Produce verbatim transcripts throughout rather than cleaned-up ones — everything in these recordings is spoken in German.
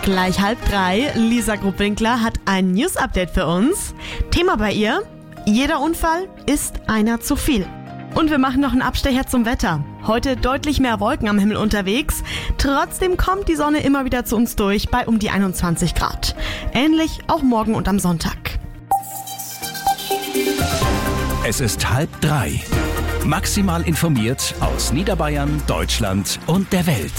Gleich halb drei. Lisa Grupp-Winkler hat ein News-Update für uns. Thema bei ihr: Jeder Unfall ist einer zu viel. Und wir machen noch einen Abstecher zum Wetter. Heute deutlich mehr Wolken am Himmel unterwegs. Trotzdem kommt die Sonne immer wieder zu uns durch bei um die einundzwanzig Grad. Ähnlich auch morgen und am Sonntag. Es ist halb drei. Maximal informiert aus Niederbayern, Deutschland und der Welt.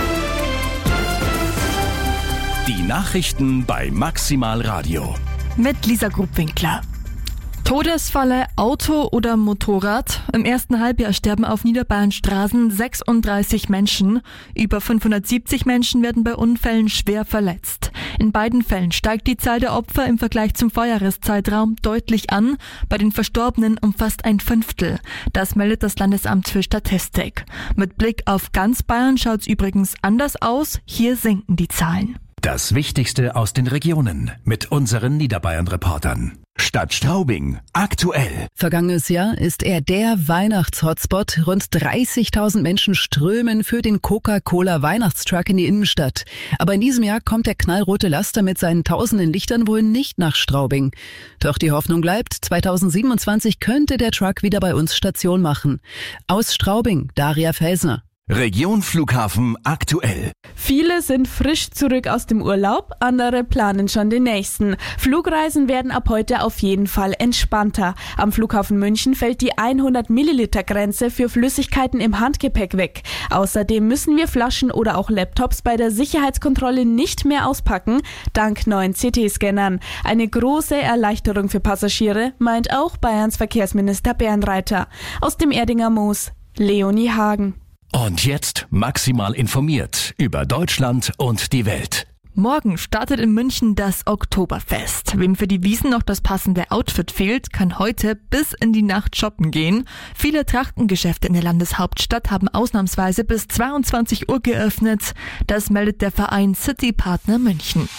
Die Nachrichten bei Maximal Radio. Mit Lisa Grupp-Winkler. Todesfalle, Auto oder Motorrad? Im ersten Halbjahr sterben auf Niederbayerns Straßen sechsunddreißig Menschen. Über fünfhundertsiebzig Menschen werden bei Unfällen schwer verletzt. In beiden Fällen steigt die Zahl der Opfer im Vergleich zum Vorjahreszeitraum deutlich an. Bei den Verstorbenen um fast ein Fünftel. Das meldet das Landesamt für Statistik. Mit Blick auf ganz Bayern schaut's übrigens anders aus. Hier sinken die Zahlen. Das Wichtigste aus den Regionen mit unseren Niederbayern-Reportern. Stadt Straubing, aktuell. Vergangenes Jahr ist er der Weihnachts-Hotspot. Rund dreißigtausend Menschen strömen für den Coca-Cola-Weihnachtstruck in die Innenstadt. Aber in diesem Jahr kommt der knallrote Laster mit seinen tausenden Lichtern wohl nicht nach Straubing. Doch die Hoffnung bleibt, zweitausendsiebenundzwanzig könnte der Truck wieder bei uns Station machen. Aus Straubing, Daria Felsner. Region Flughafen aktuell. Viele sind frisch zurück aus dem Urlaub, andere planen schon den nächsten. Flugreisen werden ab heute auf jeden Fall entspannter. Am Flughafen München fällt die hundert Milliliter Grenze für Flüssigkeiten im Handgepäck weg. Außerdem müssen wir Flaschen oder auch Laptops bei der Sicherheitskontrolle nicht mehr auspacken, dank neuen C T-Scannern. Eine große Erleichterung für Passagiere, meint auch Bayerns Verkehrsminister Bernreiter. Aus dem Erdinger Moos, Leonie Hagen. Und jetzt maximal informiert über Deutschland und die Welt. Morgen startet in München das Oktoberfest. Wem für die Wiesn noch das passende Outfit fehlt, kann heute bis in die Nacht shoppen gehen. Viele Trachtengeschäfte in der Landeshauptstadt haben ausnahmsweise bis zweiundzwanzig Uhr geöffnet. Das meldet der Verein City Partner München.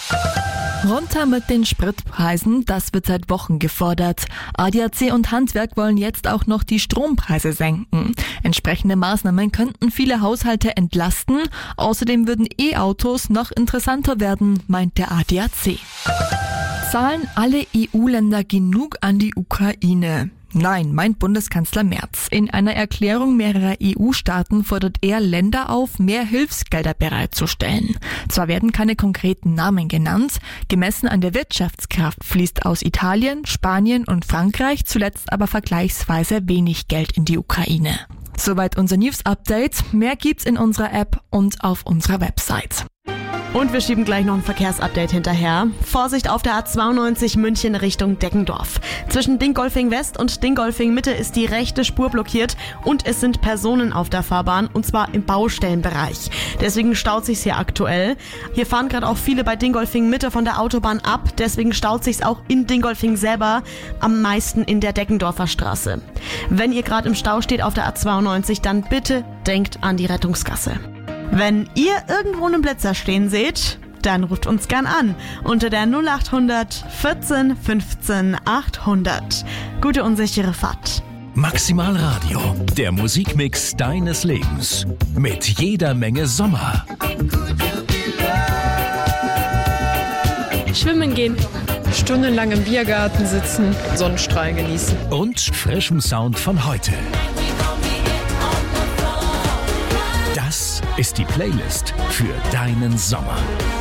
Runter mit den Spritpreisen, das wird seit Wochen gefordert. A D A C und Handwerk wollen jetzt auch noch die Strompreise senken. Entsprechende Maßnahmen könnten viele Haushalte entlasten. Außerdem würden E-Autos noch interessanter werden, meint der A D A C. Zahlen alle E U-Länder genug an die Ukraine? Nein, meint Bundeskanzler Merz. In einer Erklärung mehrerer E U-Staaten fordert er Länder auf, mehr Hilfsgelder bereitzustellen. Zwar werden keine konkreten Namen genannt, gemessen an der Wirtschaftskraft fließt aus Italien, Spanien und Frankreich zuletzt aber vergleichsweise wenig Geld in die Ukraine. Soweit unser News-Update. Mehr gibt's in unserer App und auf unserer Website. Und wir schieben gleich noch ein Verkehrsupdate hinterher. Vorsicht auf der A zweiundneunzig München Richtung Deggendorf. Zwischen Dingolfing West und Dingolfing Mitte ist die rechte Spur blockiert und es sind Personen auf der Fahrbahn, und zwar im Baustellenbereich. Deswegen staut sich's hier aktuell. Hier fahren gerade auch viele bei Dingolfing Mitte von der Autobahn ab, deswegen staut sich's auch in Dingolfing selber, am meisten in der Deggendorfer Straße. Wenn ihr gerade im Stau steht auf der A zweiundneunzig, dann bitte denkt an die Rettungsgasse. Wenn ihr irgendwo einen Blitzer stehen seht, dann ruft uns gern an unter der null achthundert vierzehn fünfzehn achthundert. Gute unsichere Fahrt. Maximal Radio, der Musikmix deines Lebens. Mit jeder Menge Sommer. Schwimmen gehen. Stundenlang im Biergarten sitzen, Sonnenstrahlen genießen. Und frischem Sound von heute. Das ist die Playlist für deinen Sommer.